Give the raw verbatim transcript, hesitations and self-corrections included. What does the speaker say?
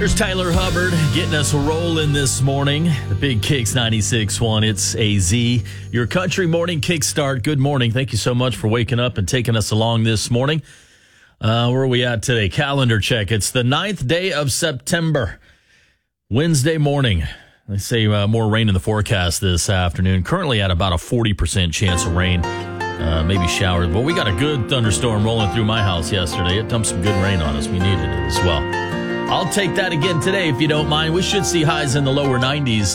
There's Tyler Hubbard getting us rolling this morning. The Big Kicks ninety-six point one. It's A Z, your country morning kickstart. Good morning. Thank you so much for waking up and taking us along this morning. Uh, where are we at today? Calendar check. It's the ninth day of September. Wednesday morning. They say uh, more rain in the forecast this afternoon. Currently at about a forty percent chance of rain. Uh, maybe showers. But we got a good thunderstorm rolling through my house yesterday. It dumped some good rain on us. We needed it as well. I'll take that again today if you don't mind. We should see highs in the lower nineties.